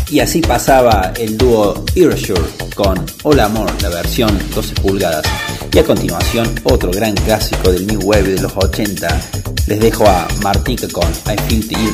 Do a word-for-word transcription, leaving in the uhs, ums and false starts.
Y así pasaba el dúo Erasure con Hola Amor, la versión doce pulgadas. Y a continuación, otro gran clásico del New Wave de los ochenta. Les dejo a Martika con I Feel the